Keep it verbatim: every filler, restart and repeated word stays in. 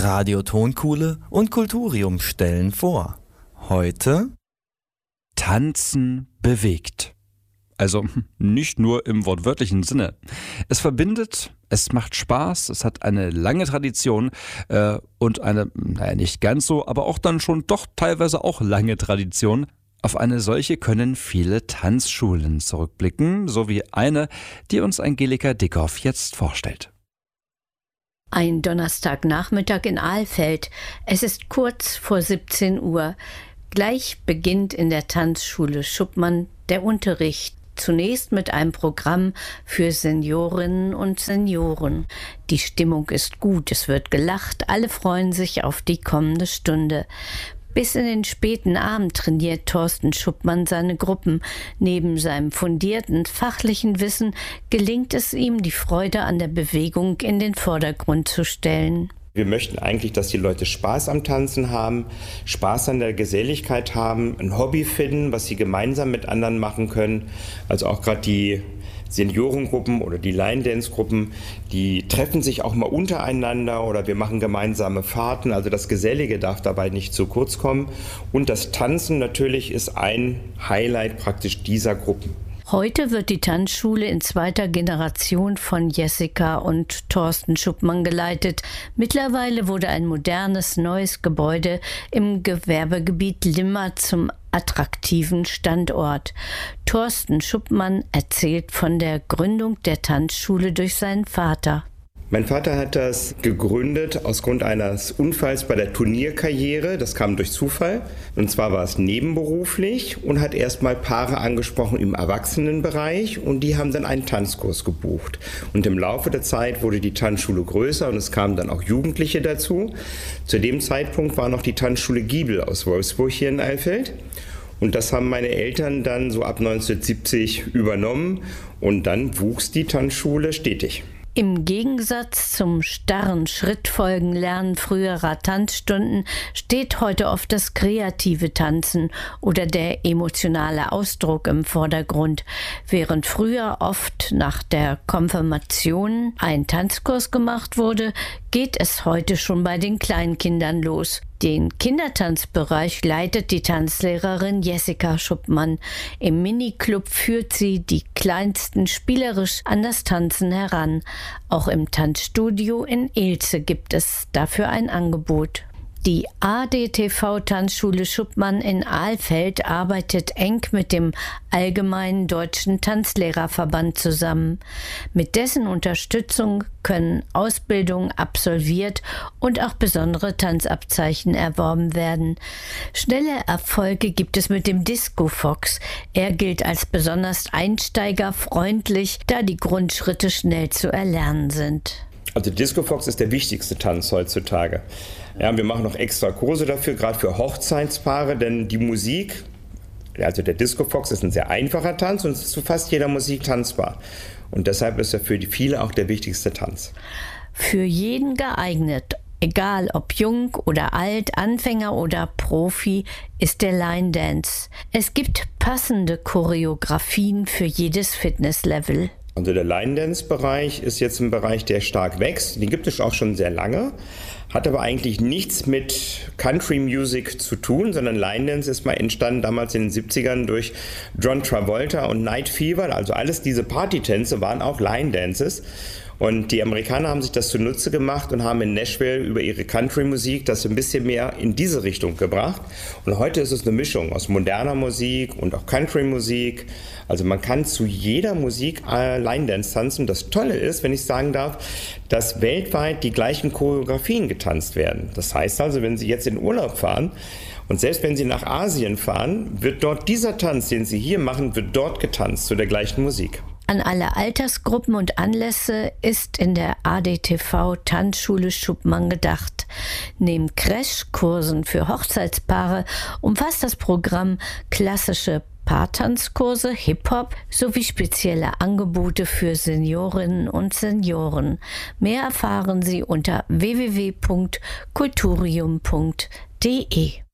Radio Tonkuhle und Kulturium stellen vor. Heute Tanzen bewegt. Also nicht nur im wortwörtlichen Sinne. Es verbindet, es macht Spaß, es hat eine lange Tradition äh, und eine, naja, nicht ganz so, aber auch dann schon doch teilweise auch lange Tradition. Auf eine solche können viele Tanzschulen zurückblicken, so wie eine, die uns Angelika Dickhoff jetzt vorstellt. Ein Donnerstagnachmittag in Alfeld. Es ist kurz vor siebzehn Uhr. Gleich beginnt in der Tanzschule Schuppmann der Unterricht. Zunächst mit einem Programm für Seniorinnen und Senioren. Die Stimmung ist gut, es wird gelacht, alle freuen sich auf die kommende Stunde. Bis in den späten Abend trainiert Thorsten Schuppmann seine Gruppen. Neben seinem fundierten fachlichen Wissen gelingt es ihm, die Freude an der Bewegung in den Vordergrund zu stellen. Wir möchten eigentlich, dass die Leute Spaß am Tanzen haben, Spaß an der Geselligkeit haben, ein Hobby finden, was sie gemeinsam mit anderen machen können. Also auch gerade die Seniorengruppen oder die Line-Dance-Gruppen, die treffen sich auch mal untereinander oder wir machen gemeinsame Fahrten. Also das Gesellige darf dabei nicht zu kurz kommen. Und das Tanzen natürlich ist ein Highlight praktisch dieser Gruppen. Heute wird die Tanzschule in zweiter Generation von Jessica und Thorsten Schuppmann geleitet. Mittlerweile wurde ein modernes, neues Gebäude im Gewerbegebiet Limmer zum attraktiven Standort. Thorsten Schuppmann erzählt von der Gründung der Tanzschule durch seinen Vater. Mein Vater hat das gegründet aus Grund eines Unfalls bei der Turnierkarriere. Das kam durch Zufall. Und zwar war es nebenberuflich und hat erstmal Paare angesprochen im Erwachsenenbereich und die haben dann einen Tanzkurs gebucht. Und im Laufe der Zeit wurde die Tanzschule größer und es kamen dann auch Jugendliche dazu. Zu dem Zeitpunkt war noch die Tanzschule Giebel aus Wolfsburg hier in Alfeld. Und das haben meine Eltern dann so ab neunzehnhundertsiebzig übernommen und dann wuchs die Tanzschule stetig. Im Gegensatz zum starren Schrittfolgenlernen früherer Tanzstunden steht heute oft das kreative Tanzen oder der emotionale Ausdruck im Vordergrund. Während früher oft nach der Konfirmation ein Tanzkurs gemacht wurde, geht es heute schon bei den Kleinkindern los. Den Kindertanzbereich leitet die Tanzlehrerin Jessica Schuppmann. Im Miniclub führt sie die Kleinsten spielerisch an das Tanzen heran. Auch im Tanzstudio in Ilze gibt es dafür ein Angebot. Die A D T V-Tanzschule Schuppmann in Alfeld arbeitet eng mit dem Allgemeinen Deutschen Tanzlehrerverband zusammen. Mit dessen Unterstützung können Ausbildungen absolviert und auch besondere Tanzabzeichen erworben werden. Schnelle Erfolge gibt es mit dem Disco Fox. Er gilt als besonders einsteigerfreundlich, da die Grundschritte schnell zu erlernen sind. Also Disco Fox ist der wichtigste Tanz heutzutage. Ja, wir machen noch extra Kurse dafür, gerade für Hochzeitspaare, denn die Musik, also der Disco Fox ist ein sehr einfacher Tanz und es ist zu fast jeder Musik tanzbar. Und deshalb ist er für die viele auch der wichtigste Tanz. Für jeden geeignet, egal ob jung oder alt, Anfänger oder Profi, ist der Line Dance. Es gibt passende Choreografien für jedes Fitnesslevel. Also der Line-Dance-Bereich ist jetzt ein Bereich, der stark wächst. Den gibt es auch schon sehr lange, hat aber eigentlich nichts mit Country-Music zu tun, sondern Line-Dance ist mal entstanden damals in den siebzigern durch John Travolta und Night Fever. Also alles diese Partytänze waren auch Line-Dances. Und die Amerikaner haben sich das zunutze gemacht und haben in Nashville über ihre Country-Musik das ein bisschen mehr in diese Richtung gebracht. Und heute ist es eine Mischung aus moderner Musik und auch Country-Musik. Also man kann zu jeder Musik äh, Line-Dance tanzen. Das Tolle ist, wenn ich sagen darf, dass weltweit die gleichen Choreografien getanzt werden. Das heißt also, wenn Sie jetzt in Urlaub fahren und selbst wenn Sie nach Asien fahren, wird dort dieser Tanz, den Sie hier machen, wird dort getanzt zu der gleichen Musik. An alle Altersgruppen und Anlässe ist in der A D T V-Tanzschule Schuppmann gedacht. Neben Crashkursen für Hochzeitspaare umfasst das Programm klassische Paartanzkurse, Hip-Hop sowie spezielle Angebote für Seniorinnen und Senioren. Mehr erfahren Sie unter w w w punkt kulturium punkt d e.